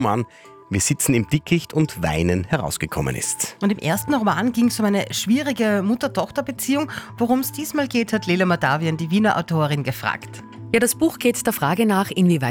Roman Wir sitzen im Dickicht und weinen herausgekommen ist. Und im ersten Roman ging es um eine schwierige Mutter-Tochter-Beziehung. Worum es diesmal geht, hat Lela Madavian, die Wiener Autorin, gefragt. Ja, das Buch geht der Frage nach, inwieweit